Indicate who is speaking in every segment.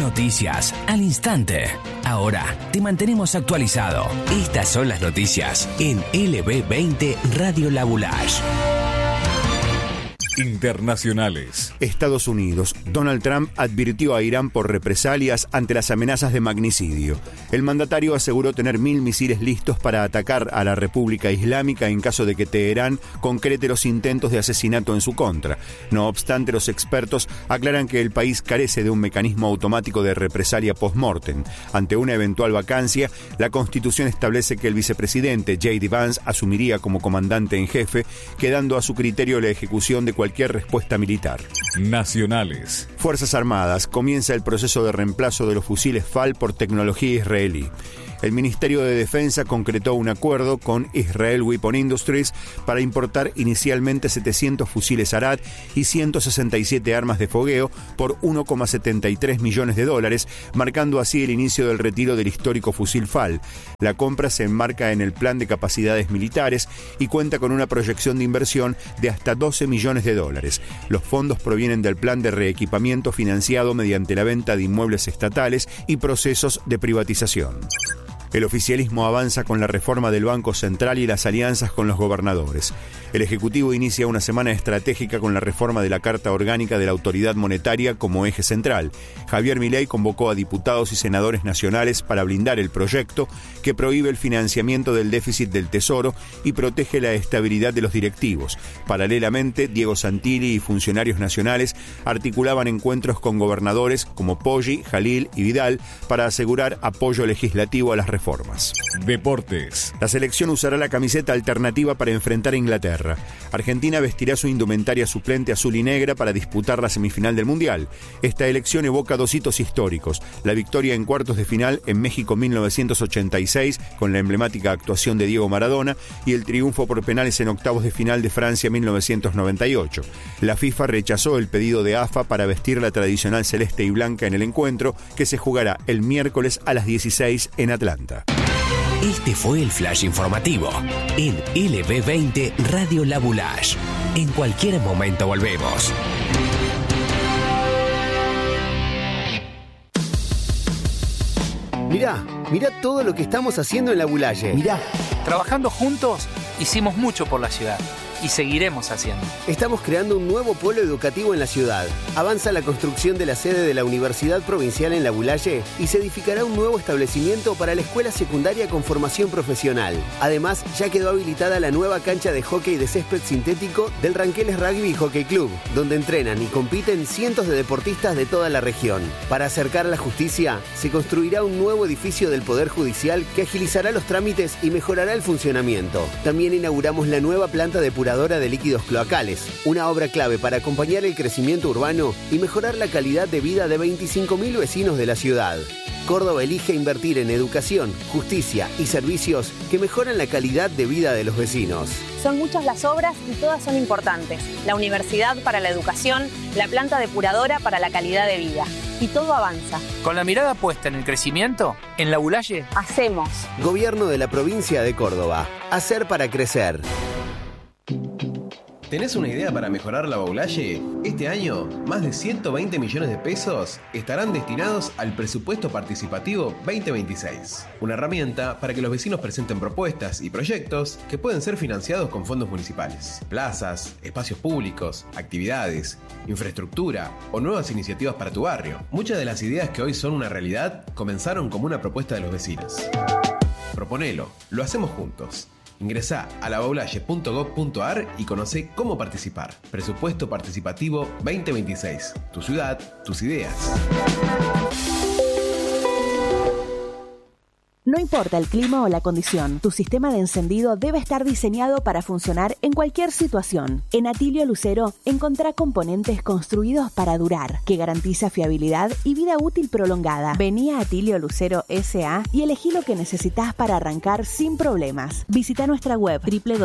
Speaker 1: Noticias al instante. Ahora te mantenemos actualizado. Estas son las noticias en LB20 Radio La Boulage.
Speaker 2: Internacionales.
Speaker 3: Estados Unidos. Donald Trump advirtió a Irán por represalias ante las amenazas de magnicidio. El mandatario aseguró tener 1.000 misiles listos para atacar a la República Islámica en caso de que Teherán concrete los intentos de asesinato en su contra. No obstante, los expertos aclaran que el país carece de un mecanismo automático de represalia post-mortem. Ante una eventual vacancia, la Constitución establece que el vicepresidente J.D. Vance asumiría como comandante en jefe, quedando a su criterio la ejecución de cualquier respuesta militar.
Speaker 2: Nacionales.
Speaker 3: Fuerzas Armadas. Comienza el proceso de reemplazo de los fusiles FAL por tecnología israelí. El Ministerio de Defensa concretó un acuerdo con Israel Weapon Industries para importar inicialmente 700 fusiles Arad y 167 armas de fogueo por $1,73 millones, marcando así el inicio del retiro del histórico fusil FAL. La compra se enmarca en el plan de capacidades militares y cuenta con una proyección de inversión de hasta $12 millones. Los fondos provienen del plan de reequipamiento financiado mediante la venta de inmuebles estatales y procesos de privatización. El oficialismo avanza con la reforma del Banco Central y las alianzas con los gobernadores. El Ejecutivo inicia una semana estratégica con la reforma de la Carta Orgánica de la Autoridad Monetaria como eje central. Javier Milei convocó a diputados y senadores nacionales para blindar el proyecto que prohíbe el financiamiento del déficit del Tesoro y protege la estabilidad de los directivos. Paralelamente, Diego Santilli y funcionarios nacionales articulaban encuentros con gobernadores como Poggi, Jalil y Vidal para asegurar apoyo legislativo a las reformas.
Speaker 2: Deportes.
Speaker 3: La selección usará la camiseta alternativa para enfrentar a Inglaterra. Argentina vestirá su indumentaria suplente azul y negra para disputar la semifinal del Mundial. Esta elección evoca dos hitos históricos: la victoria en cuartos de final en México 1986 con la emblemática actuación de Diego Maradona y el triunfo por penales en octavos de final de Francia 1998. La FIFA rechazó el pedido de AFA para vestir la tradicional celeste y blanca en el encuentro, que se jugará el miércoles a las 16 en Atlanta.
Speaker 1: Este fue el flash informativo en LB20 Radio La Boulage. En cualquier momento volvemos.
Speaker 4: Mirá todo lo que estamos haciendo en La Boulage. Mirá.
Speaker 5: Trabajando juntos, hicimos mucho por la ciudad. Y seguiremos haciendo.
Speaker 4: Estamos creando un nuevo polo educativo en la ciudad. Avanza la construcción de la sede de la Universidad Provincial en La Boulage y se edificará un nuevo establecimiento para la escuela secundaria con formación profesional. Además, ya quedó habilitada la nueva cancha de hockey de césped sintético del Ranqueles Rugby y Hockey Club, donde entrenan y compiten cientos de deportistas de toda la región. Para acercar la justicia, se construirá un nuevo edificio del Poder Judicial que agilizará los trámites y mejorará el funcionamiento. También inauguramos la nueva planta depuradora de líquidos cloacales, una obra clave para acompañar el crecimiento urbano y mejorar la calidad de vida de 25.000 vecinos de la ciudad. Córdoba elige invertir en educación, justicia y servicios que mejoran la calidad de vida de los vecinos.
Speaker 6: Son muchas las obras y todas son importantes. La universidad para la educación, la planta depuradora para la calidad de vida. Y todo avanza.
Speaker 5: Con la mirada puesta en el crecimiento, en La Boulage
Speaker 6: hacemos.
Speaker 4: Gobierno de la provincia de Córdoba. Hacer para crecer.
Speaker 7: ¿Tenés una idea para mejorar La Boulage? Este año, más de 120 millones de pesos estarán destinados al Presupuesto Participativo 2026. Una herramienta para que los vecinos presenten propuestas y proyectos que pueden ser financiados con fondos municipales. Plazas, espacios públicos, actividades, infraestructura o nuevas iniciativas para tu barrio. Muchas de las ideas que hoy son una realidad comenzaron como una propuesta de los vecinos. Proponelo, lo hacemos juntos. Ingresá a laboulaye.gov.ar y conocé cómo participar. Presupuesto Participativo 2026. Tu ciudad, tus ideas.
Speaker 8: No importa el clima o la condición, tu sistema de encendido debe estar diseñado para funcionar en cualquier situación. En Atilio Lucero encontrá componentes construidos para durar, que garantiza fiabilidad y vida útil prolongada. Vení a Atilio Lucero S.A. y elegí lo que necesitas para arrancar sin problemas. Visita nuestra web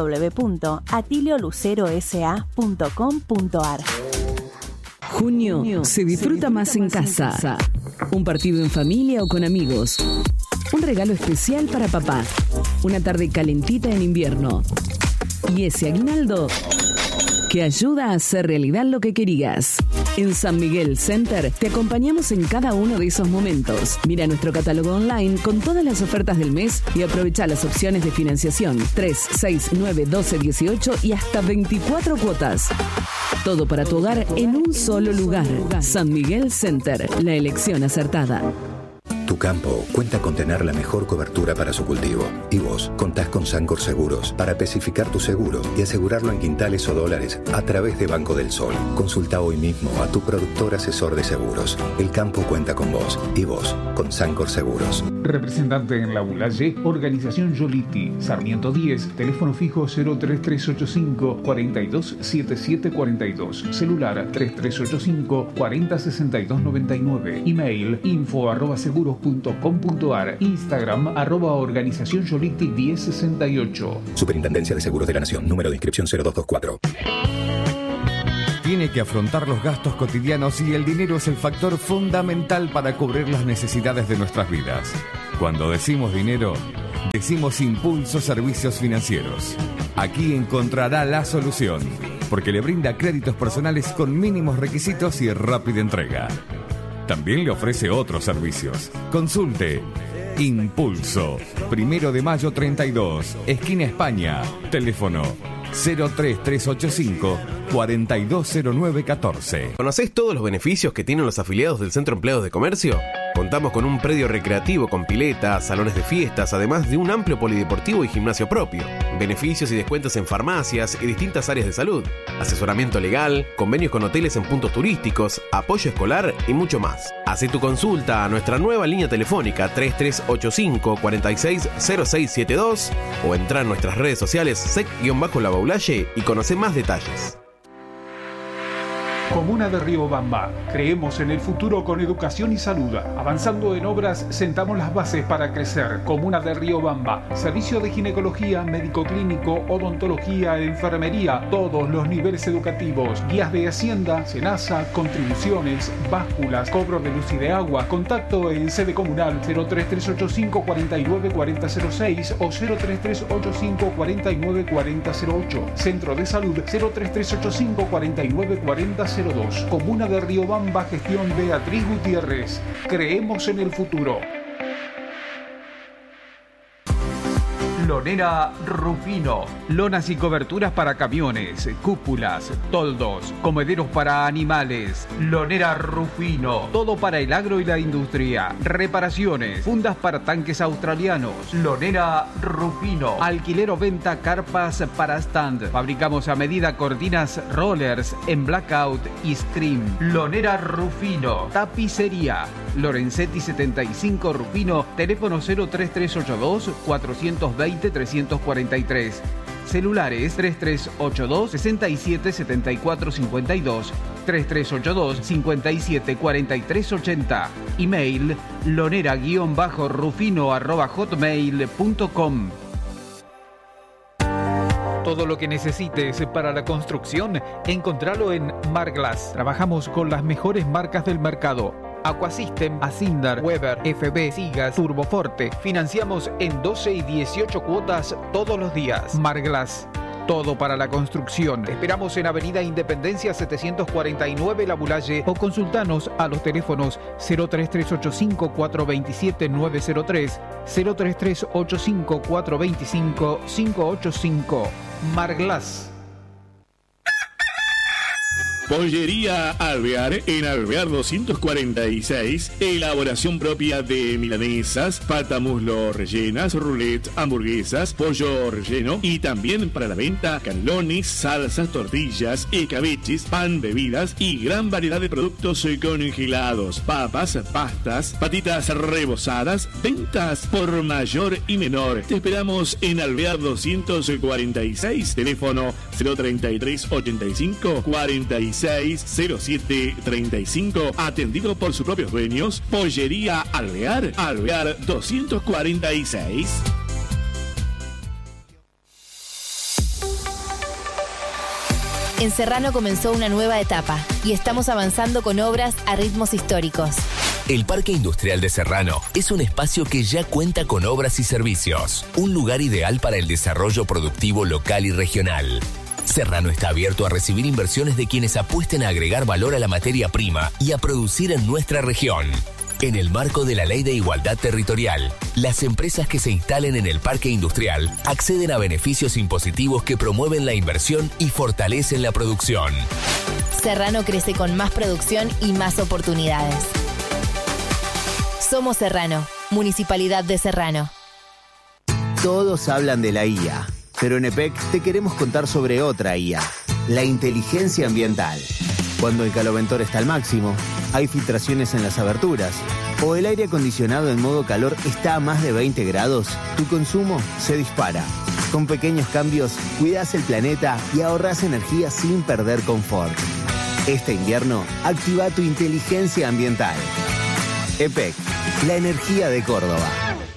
Speaker 8: www.atiliolucerosa.com.ar.
Speaker 9: Junio se disfruta más en casa. Un partido en familia o con amigos. Un regalo especial para papá. Una tarde calentita en invierno. Y ese aguinaldo que ayuda a hacer realidad lo que querías. En San Miguel Center te acompañamos en cada uno de esos momentos. Mira nuestro catálogo online con todas las ofertas del mes y aprovecha las opciones de financiación 3, 6, 9, 12, 18 y hasta 24 cuotas. Todo para tu hogar en un solo lugar. San Miguel Center, la elección acertada.
Speaker 10: Tu campo cuenta con tener la mejor cobertura para su cultivo. Y vos contás con Sancor Seguros para especificar tu seguro y asegurarlo en quintales o dólares a través de Banco del Sol. Consulta hoy mismo a tu productor asesor de seguros. El campo cuenta con vos y vos con Sancor Seguros.
Speaker 11: Representante en La Bulaye, Organización Yoliti, Sarmiento 10, teléfono fijo 03385 427742, celular 3385 406299, email info@seguros.com.ar, Instagram @organización Yoliti 1068.
Speaker 10: Superintendencia de Seguros de la Nación, número de inscripción 0224.
Speaker 2: Tiene que afrontar los gastos cotidianos y el dinero es el factor fundamental para cubrir las necesidades de nuestras vidas. Cuando decimos dinero, decimos Impulso Servicios Financieros. Aquí encontrará la solución, porque le brinda créditos personales con mínimos requisitos y rápida entrega. También le ofrece otros servicios. Consulte Impulso, 1 de mayo 32, esquina España, teléfono 03385 420914.
Speaker 7: ¿Conocés todos los beneficios que tienen los afiliados del Centro Empleados de Comercio? Contamos con un predio recreativo con pileta, salones de fiestas, además de un amplio polideportivo y gimnasio propio. Beneficios y descuentos en farmacias y distintas áreas de salud. Asesoramiento legal, convenios con hoteles en puntos turísticos, apoyo escolar y mucho más. Hacé tu consulta a nuestra nueva línea telefónica 3385 460672 o entra en nuestras redes sociales sec-La Baulaye y conoce más detalles.
Speaker 11: Comuna de Riobamba. Creemos en el futuro con educación y salud. Avanzando en obras, sentamos las bases para crecer. Comuna de Riobamba. Servicio de ginecología, médico clínico, odontología, enfermería, todos los niveles educativos. Guías de Hacienda, Senasa, contribuciones, básculas, cobro de luz y de agua. Contacto en sede comunal 03385 494006 o 03385 494008. Centro de Salud 03385 494002. Comuna de Riobamba, gestión Beatriz Gutiérrez. Creemos en el futuro. Lonera Rufino. Lonas y coberturas para camiones, cúpulas, toldos, comederos para animales. Lonera Rufino. Todo para el agro y la industria. Reparaciones, fundas para tanques australianos. Lonera Rufino. Alquiler o venta carpas para stand. Fabricamos a medida cortinas rollers en blackout y scream. Lonera Rufino. Tapicería. Lorenzetti 75 Rufino. Teléfono 03382 420 343. Celulares 3382 67 74 52, 3382 57 43 80. Email lonera-rufino@hotmail.com. Todo lo que necesites para la construcción, encontralo en Marglass. Trabajamos con las mejores marcas del mercado. Aquasystem, Asindar, Weber, FB, Sigas, Turboforte. Financiamos en 12 y 18 cuotas todos los días. Marglass. Todo para la construcción. Te esperamos en Avenida Independencia 749 La Bulaye o consultanos a los teléfonos 03385 427 903, 03385 425 585. Marglass.
Speaker 12: Pollería Alvear, en Alvear 246, elaboración propia de milanesas, pata muslo rellenas, roulette, hamburguesas, pollo relleno y también para la venta canelones, salsas, tortillas, escabeches, pan, bebidas y gran variedad de productos congelados, papas, pastas, patitas rebozadas, ventas por mayor y menor. Te esperamos en Alvear 246, teléfono 03385 46 0735, atendido por sus propios dueños. Pollería Alvear, Alvear 246.
Speaker 13: En Serrano comenzó una nueva etapa y estamos avanzando con obras a ritmos históricos.
Speaker 1: El Parque Industrial de Serrano es un espacio que ya cuenta con obras y servicios. Un lugar ideal para el desarrollo productivo local y regional. Serrano está abierto a recibir inversiones de quienes apuesten a agregar valor a la materia prima y a producir en nuestra región. En el marco de la Ley de Igualdad Territorial, las empresas que se instalen en el parque industrial acceden a beneficios impositivos que promueven la inversión y fortalecen la producción.
Speaker 13: Serrano crece con más producción y más oportunidades. Somos Serrano, Municipalidad de Serrano.
Speaker 4: Todos hablan de la IA, pero en EPEC te queremos contar sobre otra IA, la inteligencia ambiental. Cuando el caloventor está al máximo, hay filtraciones en las aberturas, o el aire acondicionado en modo calor está a más de 20 grados, tu consumo se dispara. Con pequeños cambios, cuidas el planeta y ahorras energía sin perder confort. Este invierno, activa tu inteligencia ambiental. EPEC, la energía de Córdoba.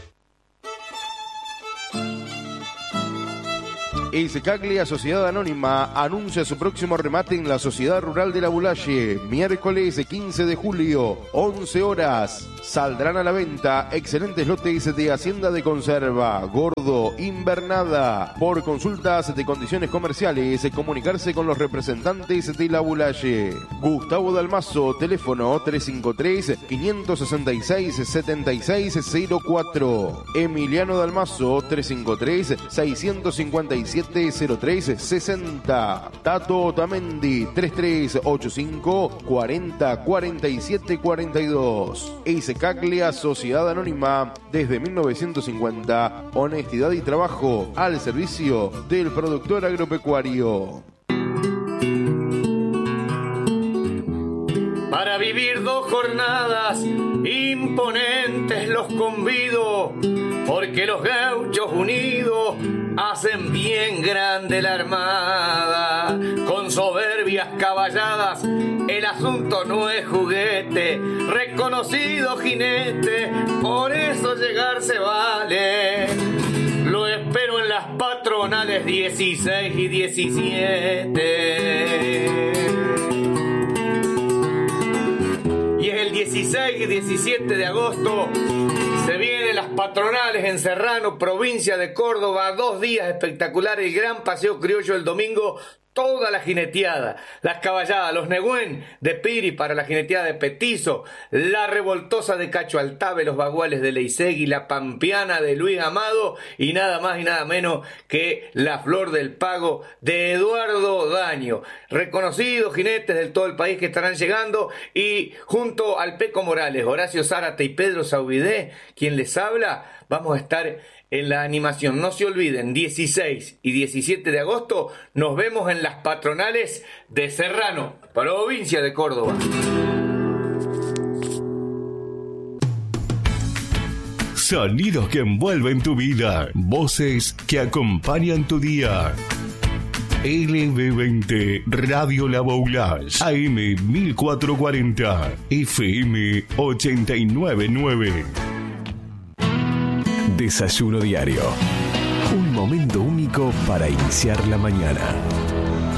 Speaker 14: Iscaglia Sociedad Anónima anuncia su próximo remate en la Sociedad Rural de La Bulaye, miércoles 15 de julio, 11 horas. Saldrán a la venta excelentes lotes de hacienda de conserva, gordo, invernada. Por consultas de condiciones comerciales, comunicarse con los representantes de La Bulaye. Gustavo Dalmazo, teléfono 353-566-7604. Emiliano Dalmazo, 353-657-0360. Tato Otamendi, 3385-404742. Iscaglia Sociedad Anónima, desde 1950, honestidad y trabajo al servicio del productor agropecuario.
Speaker 15: Para vivir 2 jornadas imponentes los convido, porque los gauchos unidos hacen bien grande la armada. Con soberbias caballadas el asunto no es juguete, reconocido jinete, por eso llegar se vale. Lo espero en las patronales 16 y 17. Y es el 16 y 17 de agosto. Se vienen las patronales en Serrano, provincia de Córdoba. 2 días espectaculares, el gran paseo criollo el domingo. Toda la jineteada, las caballadas, los negüén de Piri para la jineteada de Petizo, la revoltosa de Cacho Altave, los baguales de Leisegui, la pampeana de Luis Amado y nada más y nada menos que la Flor del Pago de Eduardo Daño. Reconocidos jinetes de todo el país que estarán llegando, y junto al Peco Morales, Horacio Zárate y Pedro Saubidé, quien les habla, vamos a estar en la animación. No se olviden, 16 y 17 de agosto nos vemos en las patronales de Serrano, provincia de Córdoba.
Speaker 16: Sonidos que envuelven tu vida, voces que acompañan tu día. LB20 Radio La Boulage, AM 1440, FM 899.
Speaker 17: Desayuno diario. Un momento único para iniciar la mañana.